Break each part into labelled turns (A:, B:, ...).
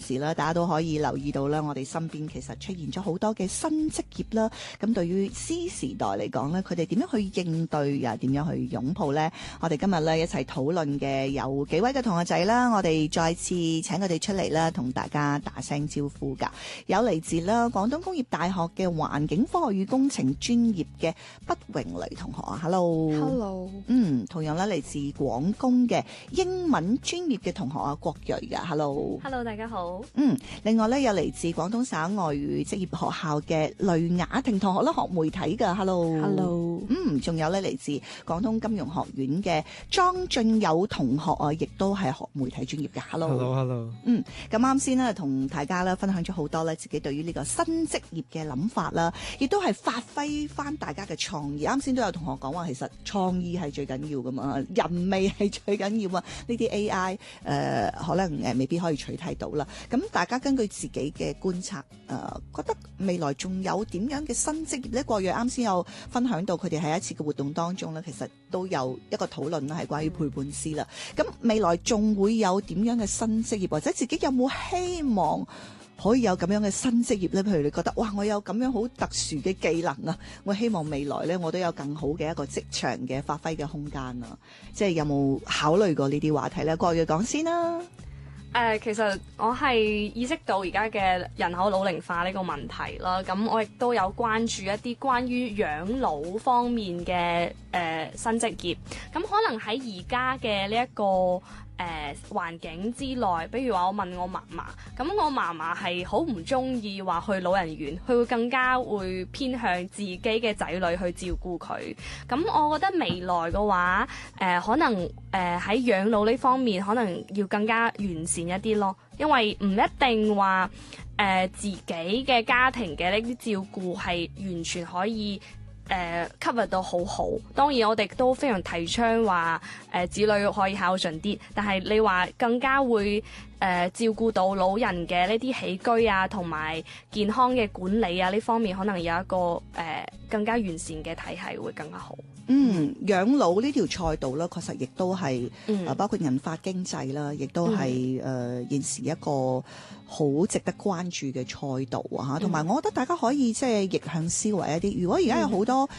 A: 時啦，大家都可以留意到啦，我哋身邊其實出現咗好多嘅新職業啦。咁對於 C 時代嚟講咧，佢哋點樣去應對又點樣去擁抱咧？我哋今日咧一齊討論嘅有幾位嘅同學仔啦，我哋再次請佢哋出嚟啦，同大家打聲招呼㗎。有嚟自啦廣東工業大學嘅環境科學與工程專業嘅畢榮蕾同學啊 ，Hello，同樣咧嚟自廣工嘅英文專業嘅同學啊，郭睿㗎 ，Hello，
B: 大家好。
A: 另外咧有嚟自廣東省外語職業學校嘅雷雅婷同學啦，學媒體㗎 ，Hello，仲有咧嚟自廣東金融學院嘅莊俊友同學啊，亦都係學媒體專業嘅
C: ，Hello。
A: 咁啱先咧同大家咧分享咗好多咧自己對於呢個新職業嘅諗法啦，亦都係發揮翻大家嘅創意。啱先都有同學講話，其實創意係最緊要噶嘛，人味係最緊要啊。呢啲 AI 可能未必可以取替到啦。咁大家根據自己嘅觀察，覺得未來仲有點樣嘅新職業咧？郭睿啱先有分享到佢哋喺一次嘅活動當中咧，其實都有一個討論啦，係關於陪伴師啦。咁未來仲會有點樣嘅新職業，或者自己有冇希望可以有咁樣嘅新職業咧？譬如你覺得哇，我有咁樣好特殊嘅技能啊，我希望未來咧我都有更好嘅一個職場嘅發揮嘅空間啊！即係有冇考慮過呢啲話題咧？郭睿講先啦。
B: 其實我係意識到而家嘅人口老齡化呢個問題啦，咁我亦都有關注一啲關於養老方面嘅新職業，咁可能喺而家嘅呢一個環境之內，比如話我問我嫲嫲，咁我嫲嫲係好唔中意話去老人院，佢會更加會偏向自己嘅仔女去照顧佢。咁我覺得未來嘅話，可能喺養老呢方面，可能要更加完善一啲咯，因為唔一定話自己嘅家庭嘅呢啲照顧係完全可以cover 到好好。當然我哋都非常提倡話子女可以孝順啲，但係你話更加會照顧到老人嘅呢啲起居啊，同埋健康嘅管理啊，呢方面可能有一個更加完善嘅體系會更加好。
A: 養老呢條賽道咧，確實亦都係包括銀髮經濟啦，亦都係現時一個好值得關注嘅賽道啊！同埋我覺得大家可以即係逆向思維一啲。如果而家有好多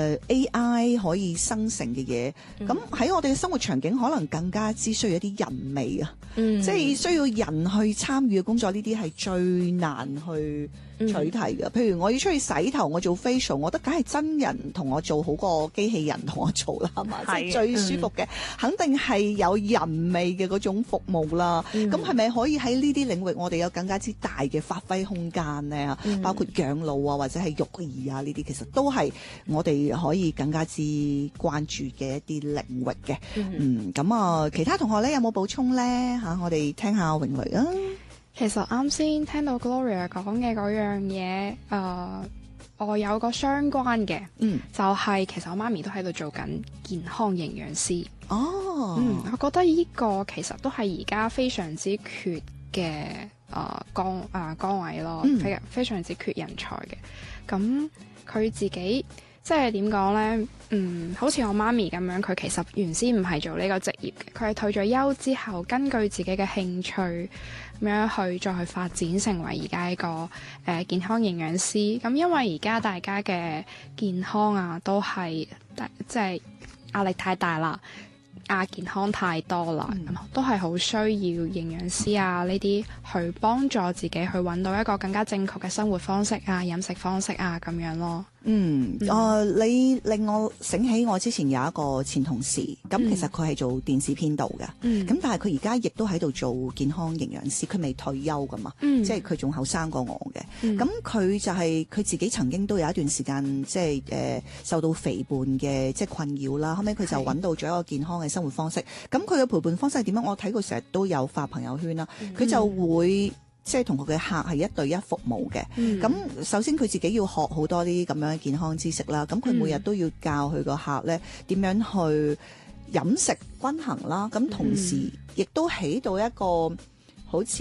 A: AI 可以生成嘅嘢，咁喺我哋嘅生活場景可能更加之需要一啲人味啊！即係需要人去參與嘅工作，呢啲係最難去取替嘅。譬如我要出去洗頭，我做 facial， 我覺得梗係真人同我做好過機器人同我做啦，係嘛？即係最舒服嘅，肯定係有人味嘅嗰種服務啦。咁係咪可以喺呢啲領域我哋有更加之大嘅發揮空間呢？包括養老啊，或者係育兒啊，呢啲其實都係我哋可以更加之關注嘅一啲領域嘅。咁其他同學咧有冇補充咧？我哋聽下榮蕾啊。
D: 其實啱先聽到 Gloria 講嘅嗰樣嘢，我有個相關嘅，就係其實我媽咪都喺度做緊健康營養師。我覺得呢個其實都係而家非常之缺嘅崗位咯，非常之缺人才嘅。咁佢自己即係點講呢？好似我媽咪咁樣，佢其實原先唔係做呢個職業嘅，佢係退咗休之後，根據自己嘅興趣咁樣去再去發展成為而家一個健康營養師。咁因為而家大家嘅健康啊都係即係壓力太大啦，亞健康太多啦，都係好需要營養師啊呢啲去幫助自己去揾到一個更加正確嘅生活方式啊、飲食方式啊咁樣咯。
A: 你令我醒起我之前有一個前同事，咁其實佢係做電視編導嘅，咁但係佢而家亦都喺度做健康營養師，佢未退休噶嘛，即係佢仲後生過我嘅，咁佢就係佢自己曾經都有一段時間即係受到肥胖嘅即係困擾啦，後尾佢就揾到咗一個健康嘅生活方式。咁佢嘅陪伴方式係點樣？我睇佢成日都有發朋友圈啦，佢就會即係同佢嘅客係一對一服務嘅。咁首先佢自己要學好多啲咁樣嘅健康知識啦，咁佢每日都要教佢個客咧點樣去飲食均衡啦，咁同時亦都起到一個好似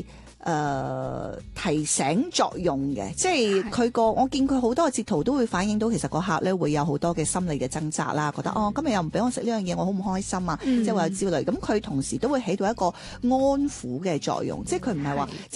A: 提醒作用嘅，即係佢個我見佢好多嘅截圖都會反映到其實個客咧會有好多嘅心理嘅掙扎啦，覺得今日又唔俾我食呢樣嘢，我好唔開心啊，即係話有焦慮。咁佢同時都會起到一個安撫嘅作用，即係佢唔係話